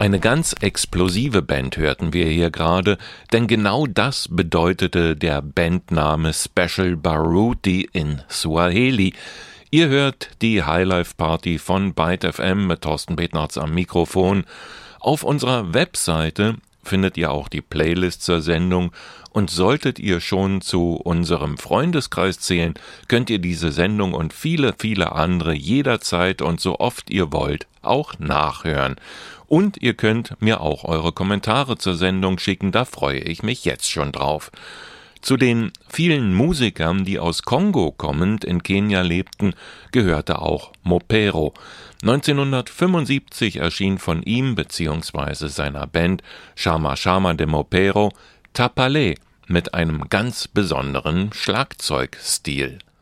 Eine ganz explosive Band hörten wir hier gerade, denn genau das bedeutete der Bandname Special Baruti in Swahili. Ihr hört die Highlife Party von Byte FM mit Thorsten Betnarz am Mikrofon. Auf unserer Webseite findet ihr auch die Playlist zur Sendung und solltet ihr schon zu unserem Freundeskreis zählen, könnt ihr diese Sendung und viele, viele andere jederzeit und so oft ihr wollt auch nachhören. Und ihr könnt mir auch eure Kommentare zur Sendung schicken, da freue ich mich jetzt schon drauf. Zu den vielen Musikern, die aus Kongo kommend in Kenia lebten, gehörte auch Mopero. 1975 erschien von ihm bzw. seiner Band Chama Chama de Mopero Tapalé mit einem ganz besonderen Schlagzeugstil.